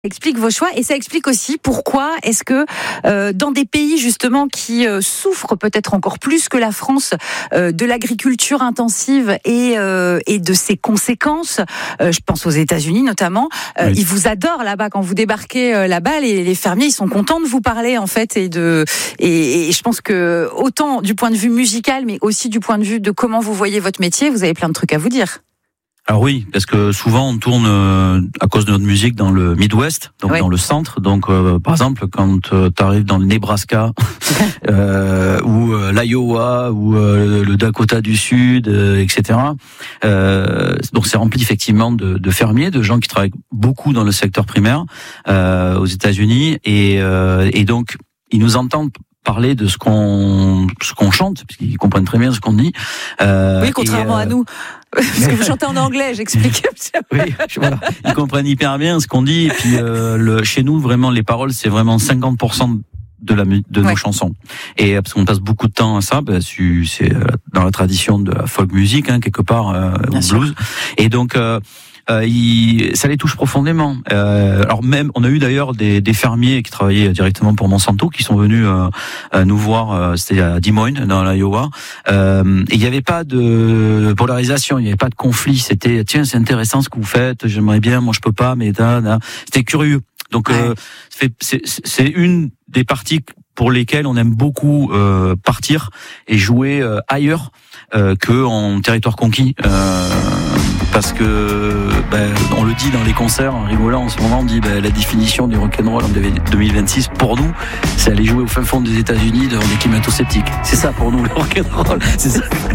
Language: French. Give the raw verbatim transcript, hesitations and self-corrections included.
Explique vos choix et ça explique aussi pourquoi est-ce que euh, dans des pays justement qui euh, souffrent peut-être encore plus que la France euh, de l'agriculture intensive et, euh, et de ses conséquences, euh, je pense aux États-Unis notamment, euh, oui. Ils vous adorent là-bas quand vous débarquez euh, là-bas, les, les fermiers ils sont contents de vous parler en fait et de et, et je pense que autant du point de vue musical mais aussi du point de vue de comment vous voyez votre métier, vous avez plein de trucs à vous dire. Alors oui, parce que souvent on tourne euh, à cause de notre musique dans le Midwest, donc oui. dans le centre. Donc euh, par exemple, quand euh, tu arrives dans le Nebraska euh, ou euh, l'Iowa ou euh, le Dakota du Sud, euh, et cetera. Euh, donc c'est rempli effectivement de, de fermiers, de gens qui travaillent beaucoup dans le secteur primaire euh, aux États-Unis, et, euh, et donc ils nous entendent parler de ce qu'on ce qu'on chante, parce qu'ils comprennent très bien ce qu'on dit. Euh, oui, contrairement et, euh, à nous. Parce que vous chantez en anglais, j'explique. Oui, voilà. Ils comprennent hyper bien ce qu'on dit. Et puis euh, le, chez nous, vraiment, les paroles, c'est vraiment cinquante pour cent de la de nos ouais. chansons. Et parce qu'on passe beaucoup de temps à ça, bah, c'est dans la tradition de la folk music, hein, quelque part, euh, au blues. Sûr. Et donc. Euh, Euh, il, ça les touche profondément. Euh, alors même, on a eu d'ailleurs des, des fermiers qui travaillaient directement pour Monsanto qui sont venus euh, euh, nous voir. Euh, C'était à Des Moines, dans l'Iowa. Euh, et il n'y avait pas de polarisation, il n'y avait pas de conflit. C'était tiens, c'est intéressant ce que vous faites. J'aimerais bien, moi je peux pas, mais da, da. C'était curieux. Donc ouais. euh, c'est, c'est une des parties pour lesquelles on aime beaucoup euh, partir et jouer euh, ailleurs euh, que en territoire conquis. Euh, Parce que ben, on le dit dans les concerts en rigolant en ce moment, on dit ben, la définition du rock'n'roll en deux mille vingt-six pour nous, c'est aller jouer au fin fond des États-Unis devant des climato-sceptiques. C'est ça pour nous le rock'n'roll. C'est ça.